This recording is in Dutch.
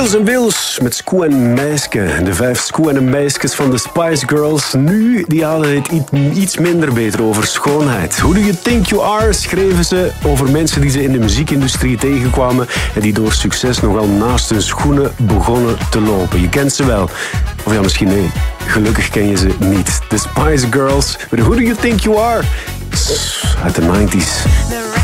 Niels en Wils met Skoe en Meisje. De 5 Skoe en Meisjes van de Spice Girls. Nu, die hadden het iets minder beter over schoonheid. Who do you think you are, schreven ze over mensen die ze in de muziekindustrie tegenkwamen en die door succes nogal naast hun schoenen begonnen te lopen. Je kent ze wel. Of ja, misschien nee. Gelukkig ken je ze niet. De Spice Girls met Who do you think you are? Uit de 90s.